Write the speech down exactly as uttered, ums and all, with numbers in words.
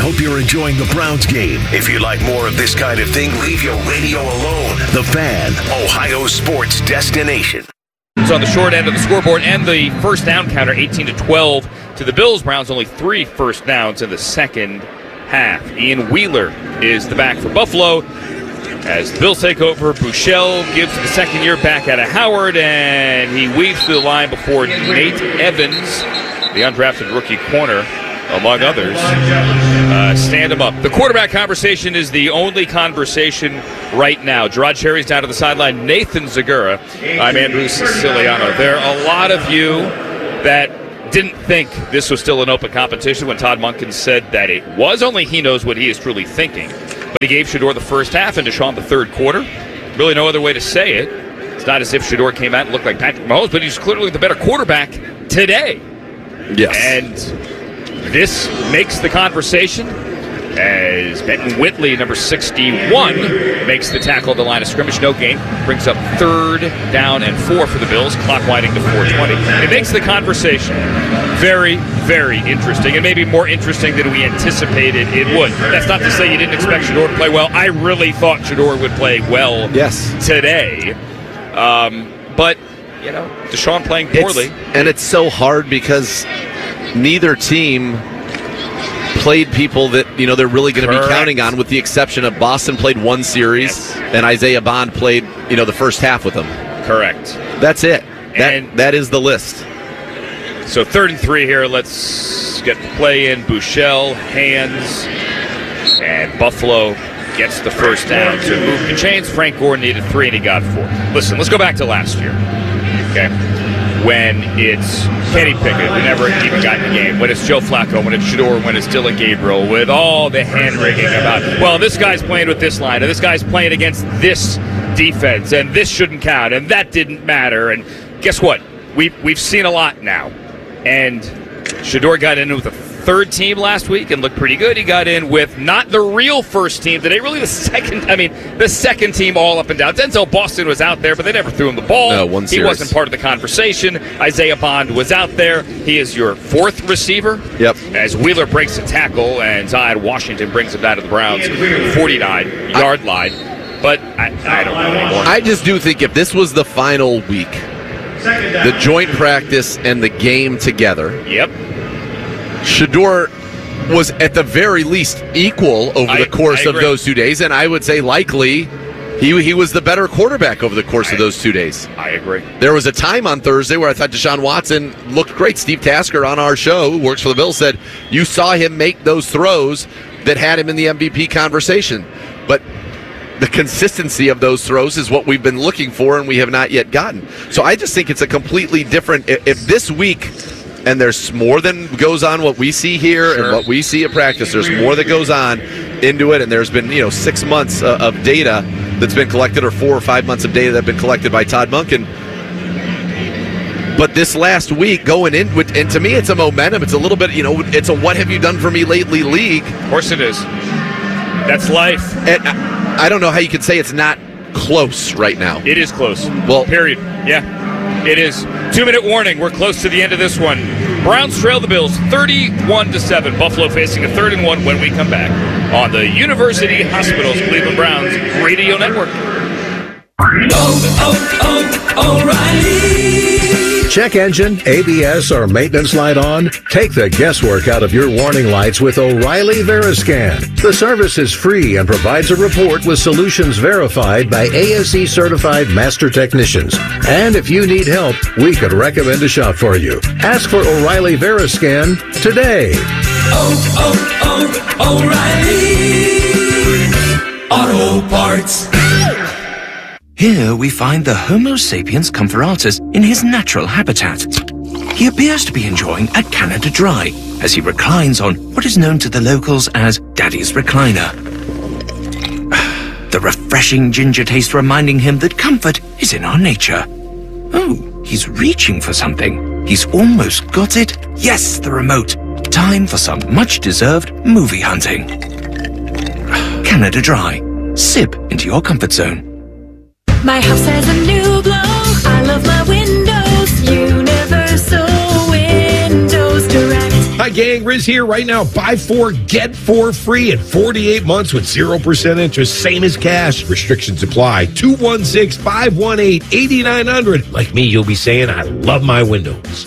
hope you're enjoying the Browns game. If you like more of this kind of thing, leave your radio alone. The Fan, Ohio sports destination. It's on the short end of the scoreboard and the first down counter, eighteen to twelve to the Bills. Browns only three first downs in the second half. Ian Wheeler is the back for Buffalo. As the Bills take over, Buechele gives the second year back out of Howard, and he weaves through the line before Nate Evans, the undrafted rookie corner, among others, uh, stand him up. The quarterback conversation is the only conversation right now. Gerard Cherry's down to the sideline. Nathan Zagura. I'm Andrew Siciliano. There are a lot of you that didn't think this was still an open competition when Todd Monken said that it was. Only he knows what he is truly thinking. But he gave Shedeur the first half and Deshaun the third quarter. Really no other way to say it. It's not as if Shedeur came out and looked like Patrick Mahomes, but he's clearly the better quarterback today. Yes. And this makes the conversation as Benton Whitley, number sixty-one, makes the tackle at the line of scrimmage. No gain. Brings up third down and four for the Bills. Clock winding to four twenty. It makes the conversation very, very interesting, and maybe more interesting than we anticipated it would. That's not to say you didn't expect Shedeur to play well. I really thought Shedeur would play well yes. today. Um, but, you know, Deshaun playing poorly. It's, and it's so hard because neither team played people that, you know, they're really going to be counting on, with the exception of Boston played one series, yes. and Isaiah Bond played, you know, the first half with them. Correct. That's it. That, and that is the list. So third and three here. Let's get the play in. Buechele, hands, and Buffalo gets the first down to move the chains. Frank Gore needed three, and he got four. Listen, let's go back to last year. Okay. When it's Kenny Pickett, who never even got in the game, when it's Joe Flacco, when it's Shedeur, when it's Dylan Gabriel, with all the hand-wringing about, well, this guy's playing with this line, and this guy's playing against this defense, and this shouldn't count, and that didn't matter. And guess what? We've, we've seen a lot now. And Shedeur got in with a third team last week and looked pretty good. He got in with not the real first team today, really the second, I mean, the second team all up and down. Denzel Boston was out there, but they never threw him the ball. No, one he series. wasn't part of the conversation. Isaiah Bond was out there. He is your fourth receiver. Yep. As Wheeler breaks a tackle and Zion Washington brings him down to the Browns forty-nine-yard line. But I, I don't know anymore. I just do think if this was the final week, the joint practice and the game together. Yep. Shedeur was at the very least equal over I, the course of those two days, and I would say likely he he was the better quarterback over the course I, of those two days. I agree. There was a time on Thursday where I thought Deshaun Watson looked great. Steve Tasker on our show, who works for the Bills, said you saw him make those throws that had him in the M V P conversation. But the consistency of those throws is what we've been looking for, and we have not yet gotten. So I just think it's a completely different. If this week, and there's more than goes on what we see here sure. and what we see at practice, there's more that goes on into it, and there's been, you know, six months uh, of data that's been collected, or four or five months of data that have been collected by Todd Monken. But this last week going in, with, and to me it's a momentum. It's a little bit, you know, it's a what have you done for me lately league. Of course it is. That's life. And I, I don't know how you can say it's not close right now. It is close. Well, period. Yeah, it is. Two-minute warning. We're close to the end of this one. Browns trail the Bills thirty-one to seven. Buffalo facing a third and one when we come back on the University Hospitals Cleveland Browns Radio Network. Oh, oh, oh, O'Reilly. Check engine, A B S, or maintenance light on? Take the guesswork out of your warning lights with O'Reilly Veriscan. The service is free and provides a report with solutions verified by A S E certified master technicians. And if you need help, we could recommend a shop for you. Ask for O'Reilly Veriscan today. Oh, oh, oh, O'Reilly Auto Parts. Here we find the Homo sapiens comparatus in his natural habitat. He appears to be enjoying a Canada Dry as he reclines on what is known to the locals as Daddy's Recliner. The refreshing ginger taste reminding him that comfort is in our nature. Oh, he's reaching for something. He's almost got it. Yes, the remote. Time for some much-deserved movie hunting. Canada Dry. Sip into your comfort zone. My house has a new glow. I love my windows. Universal Windows Direct. Hi, gang. Riz here. Right now, buy four, get four free in forty-eight months with zero percent interest, same as cash. Restrictions apply. two one six, five one eight, eight nine zero zero. Like me, you'll be saying, I love my windows.